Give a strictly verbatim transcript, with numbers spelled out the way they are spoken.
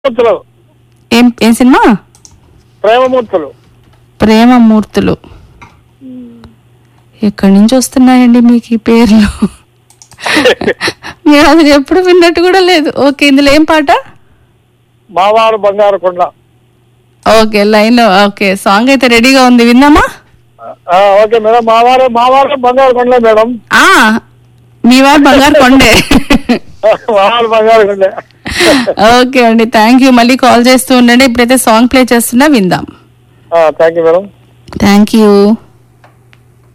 ప్రేమమూర్తులు. ఏం ఏం సినిమా? ప్రేమమూర్తులు. ప్రేమమూర్తులు. ఎక్కడి నుంచి వస్తున్నాయండి మీకు ఈ పేర్లు? మీరు అది ఎప్పుడు విన్నట్టు కూడా లేదు. ఓకే, ఇందులో ఏం పాట? మావారు బంగారు కొండ. ఓకే, లైన్ లో. ఓకే, సాంగ్ అయితే రెడీగా ఉంది, విందామా? ఆ, ఓకే మేడం. మావారు మావారు బంగారు కొండ మేడం. ఆ మీ వారు బంగారు కొండే. మావారు బంగారు కొండ. ఓకే అండి, థ్యాంక్ యూ. మళ్ళీ కాల్ చేస్తూ ఉండండి. ఇప్పుడైతే సాంగ్ ప్లే చేస్తున్నా, విందాం. Thank you madam. Thank you.